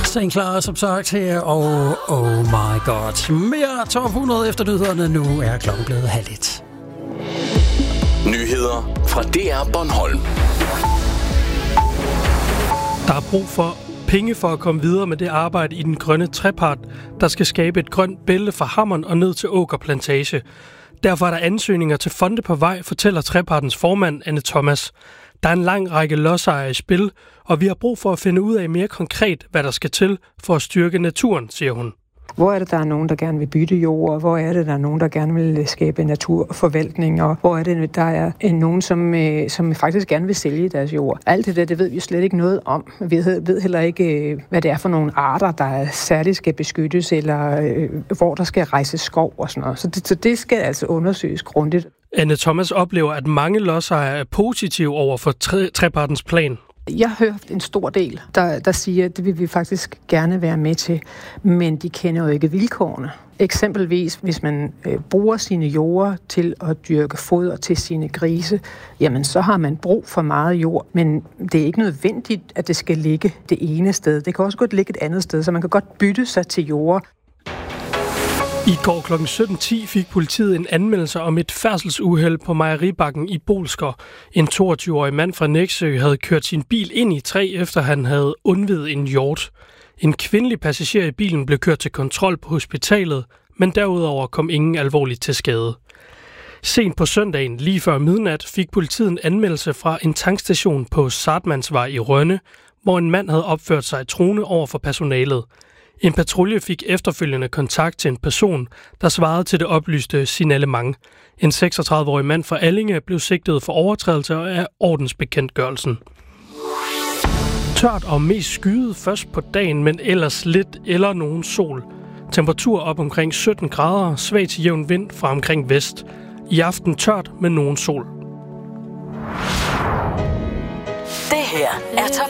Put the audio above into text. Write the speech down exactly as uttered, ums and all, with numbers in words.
Saint Clara som sagt her, og oh my god. Mere top hundrede efter nyhederne. Nu er klokken blevet halv et. Nyheder fra D R Bornholm. Der er brug for penge for at komme videre med det arbejde i den grønne trepart, der skal skabe et grønt bælte fra Hammeren og ned til Åker Plantage. Derfor er der ansøgninger til fonde på vej, fortæller trepartens formand Anne Thomas. Der er en lang række lodsejere i spil, og vi har brug for at finde ud af mere konkret, hvad der skal til for at styrke naturen, siger hun. Hvor er det, der er nogen, der gerne vil bytte jord? Hvor er det, der er nogen, der gerne vil skabe naturforvaltning? Og hvor er det, der er nogen, som, som faktisk gerne vil sælge deres jord? Alt det der, det ved vi slet ikke noget om. Vi ved heller ikke, hvad det er for nogle arter, der særligt skal beskyttes, eller hvor der skal rejse skov og sådan noget. Så det, så det skal altså undersøges grundigt. Anne Thomas oplever, at mange lodsejere er positive over for tre, trepartens plan. Jeg har hørt en stor del, der, der siger, at det vil vi faktisk gerne være med til, men de kender jo ikke vilkårene. Eksempelvis, hvis man øh, bruger sine jorder til at dyrke foder til sine grise, jamen så har man brug for meget jord, men det er ikke nødvendigt, at det skal ligge det ene sted. Det kan også godt ligge et andet sted, så man kan godt bytte sig til jorder. I går klokken sytten ti fik politiet en anmeldelse om et færdselsuheld på Mejeribakken i Bolsker. En toogtyve-årig mand fra Nexø havde kørt sin bil ind i træ, efter han havde undvidet en hjort. En kvindelig passager i bilen blev kørt til kontrol på hospitalet, men derudover kom ingen alvorligt til skade. Sent på søndagen, lige før midnat, fik politiet en anmeldelse fra en tankstation på Sartmannsvej i Rønne, hvor en mand havde opført sig truende over for personalet. En patrulje fik efterfølgende kontakt til en person, der svarede til det oplyste signalement. En seksogtredive-årig mand fra Allinge blev sigtet for overtrædelse af ordensbekendtgørelsen. Tørt og mest skyet først på dagen, men ellers lidt eller nogen sol. Temperatur op omkring sytten grader, svag til jævn vind fra omkring vest. I aften tørt med nogen sol. Det her er top